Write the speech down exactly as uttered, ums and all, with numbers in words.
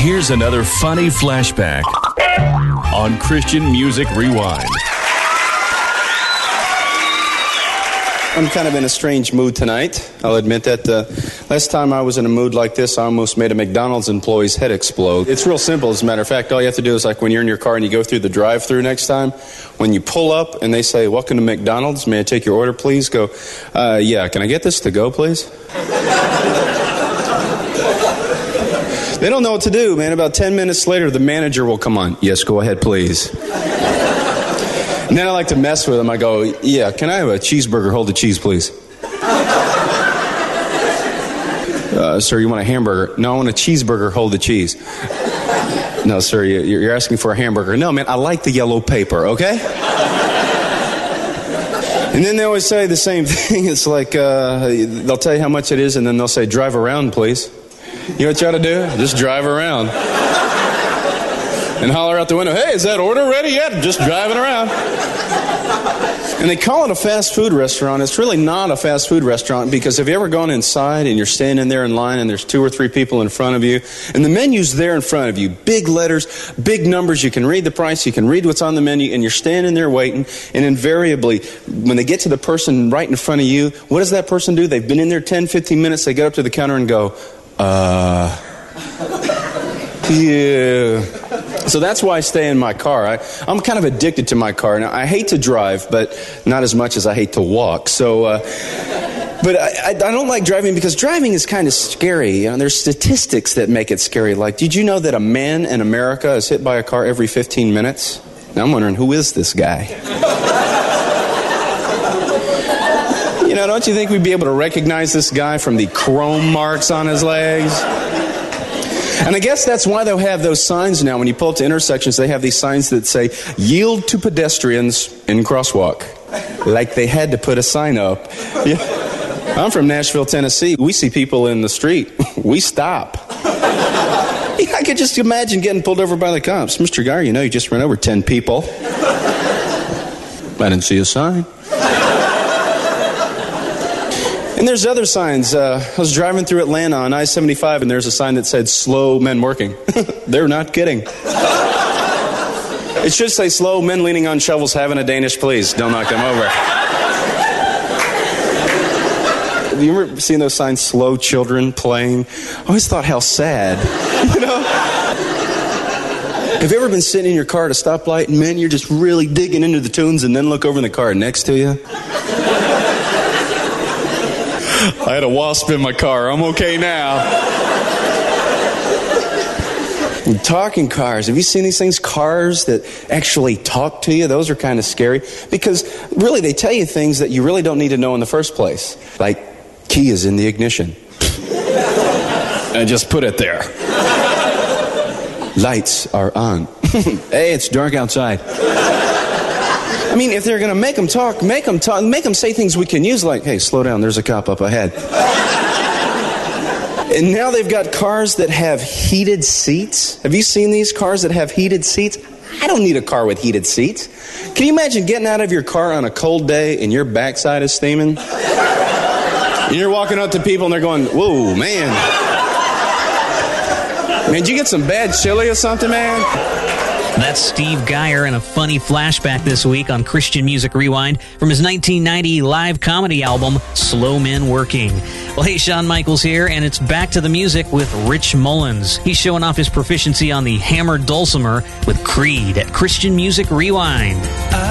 Here's another funny flashback on Christian Music Rewind. I'm kind of in a strange mood tonight. I'll admit that uh, last time I was in a mood like this, I almost made a McDonald's employee's head explode. It's real simple, as a matter of fact. All you have to do is, like when you're in your car and you go through the drive-thru next time, when you pull up and they say, "Welcome to McDonald's, may I take your order, please?" Go, uh, yeah, can I get this to go, please? They don't know what to do, man. About ten minutes later, the manager will come on. "Yes, go ahead, please." And then I like to mess with them. I go, "Yeah, can I have a cheeseburger? Hold the cheese, please." Uh, sir, you want a hamburger? "No, I want a cheeseburger. Hold the cheese." "No, sir, you, you're asking for a hamburger." "No, man, I like the yellow paper, okay?" And then they always say the same thing. It's like, uh, they'll tell you how much it is, and then they'll say, "Drive around, please." You know what you ought to do? Just drive around. And holler out the window, "Hey, is that order ready yet?" Just driving around. And they call it a fast food restaurant. It's really not a fast food restaurant, because have you ever gone inside and you're standing there in line and there's two or three people in front of you, and the menu's there in front of you, big letters, big numbers, you can read the price, you can read what's on the menu, and you're standing there waiting, and invariably, when they get to the person right in front of you, what does that person do? They've been in there ten, fifteen minutes, they get up to the counter and go, uh... yeah. So that's why I stay in my car. I, I'm kind of addicted to my car. Now, I hate to drive, but not as much as I hate to walk. So, uh, but I, I, I don't like driving because driving is kind of scary. You know, there's statistics that make it scary. Like, did you know that a man in America is hit by a car every fifteen minutes? Now, I'm wondering, who is this guy? You know, don't you think we'd be able to recognize this guy from the chrome marks on his legs? And I guess that's why they'll have those signs now. When you pull up to intersections, they have these signs that say, "Yield to pedestrians in crosswalk." Like they had to put a sign up. Yeah. I'm from Nashville, Tennessee. We see people in the street. We stop. Yeah, I could just imagine getting pulled over by the cops. "Mister Geyer, you know, you just ran over ten people." "I didn't see a sign." And there's other signs. Uh, I was driving through Atlanta on I seventy-five, and there's a sign that said, "Slow men working." They're not kidding. It should say, "Slow men leaning on shovels having a Danish, please. Don't knock them over." Have you ever seen those signs, "Slow children playing"? I always thought, how sad. You know? Have you ever been sitting in your car at a stoplight, and man, you're just really digging into the tunes, and then look over in the car next to you? "I had a wasp in my car. I'm okay now." And talking cars. Have you seen these things? Cars that actually talk to you. Those are kind of scary. Because really they tell you things that you really don't need to know in the first place. Like, key is in the ignition. And just put it there. Lights are on. Hey, it's dark outside. I mean, if they're going to make them talk, make them talk, make them say things we can use, like, "Hey, slow down, there's a cop up ahead." And now they've got cars that have heated seats. Have you seen these cars that have heated seats? I don't need a car with heated seats. Can you imagine getting out of your car on a cold day and your backside is steaming? And you're walking up to people and they're going, "Whoa, man. Man, did you get some bad chili or something, man?" That's Steve Geyer in a funny flashback this week on Christian Music Rewind from his nineteen ninety live comedy album, Slow Men Working. Well, hey, Shawn Michaels here, and it's back to the music with Rich Mullins. He's showing off his proficiency on the hammered dulcimer with Creed at Christian Music Rewind.